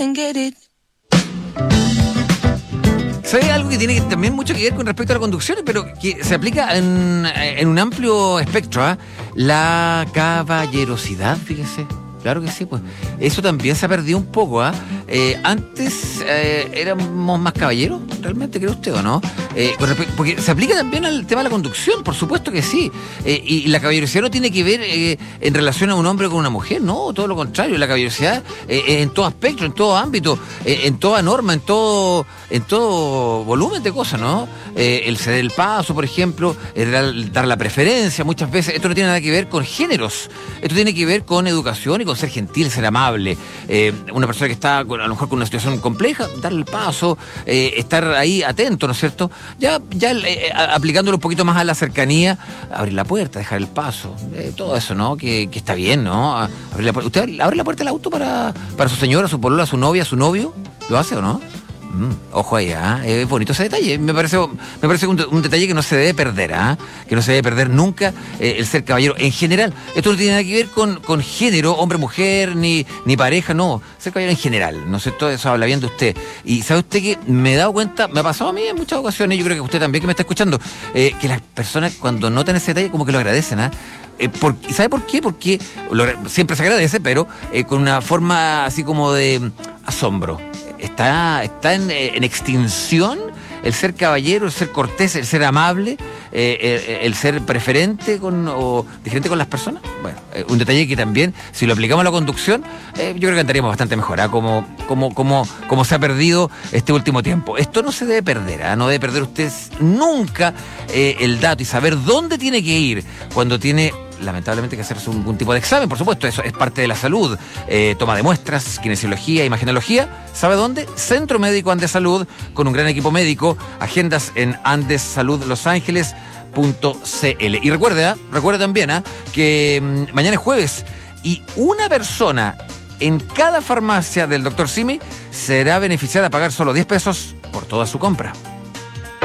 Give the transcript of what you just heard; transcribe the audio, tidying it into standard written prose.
and get it. ¿Sabe algo que tiene también mucho que ver con respecto a la conducción, pero que se aplica en un amplio espectro? La caballerosidad, fíjese. Claro que sí, pues. Eso también se ha perdido un poco, Antes éramos más caballeros, ¿realmente cree usted o no? Porque se aplica también al tema de la conducción, por supuesto que sí. Y la caballerosidad no tiene que ver en relación a un hombre con una mujer, no, todo lo contrario. La caballerosidad en todo aspecto, en todo ámbito, en toda norma, en todo volumen de cosas, ¿no? El ceder el paso, por ejemplo, dar la preferencia, muchas veces. Esto no tiene nada que ver con géneros, esto tiene que ver con educación y con ser gentil, ser amable. Una persona que está a lo mejor con una situación compleja, darle el paso, estar ahí atento, ¿no es cierto? Ya aplicándolo un poquito más a la cercanía, abrir la puerta, dejar el paso, todo eso, ¿no? Que está bien, ¿no? Abrir la puerta. ¿Usted abre la puerta del auto para su señora, su polola, su novia, su novio? ¿Lo hace o no? Ojo ahí, es bonito ese detalle. Me parece un detalle que no se debe perder, que no se debe perder nunca, el ser caballero en general. Esto no tiene nada que ver con género, hombre-mujer, ni pareja, no. Ser caballero en general, ¿no es cierto? Eso habla bien de usted. Y ¿sabe usted que me he dado cuenta, me ha pasado a mí en muchas ocasiones, yo creo que usted también que me está escuchando, que las personas cuando notan ese detalle como que lo agradecen, ¿sabe por qué? Porque siempre se agradece, pero con una forma así como de asombro. Está en extinción el ser caballero, el ser cortés, el ser amable, el ser preferente o diferente con las personas. Bueno, un detalle que también, si lo aplicamos a la conducción, yo creo que andaríamos bastante mejor, como se ha perdido este último tiempo. Esto no se debe perder, no debe perder usted nunca el dato y saber dónde tiene que ir cuando tiene lamentablemente que hacerse algún tipo de examen, por supuesto, eso es parte de la salud. Toma de muestras, kinesiología, imagenología. ¿Sabe dónde? Centro Médico Andes Salud, con un gran equipo médico. Agendas en andessaludlosangeles.cl. Y recuerde también que mañana es jueves y una persona en cada farmacia del Dr. Simi será beneficiada a pagar solo 10 pesos por toda su compra.